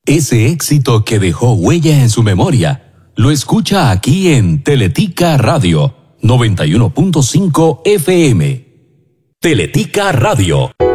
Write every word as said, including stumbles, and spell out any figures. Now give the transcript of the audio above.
Ese éxito que dejó huella en su memoria, lo escucha aquí en Teletica Radio noventa y uno punto cinco F M. Teletica Radio.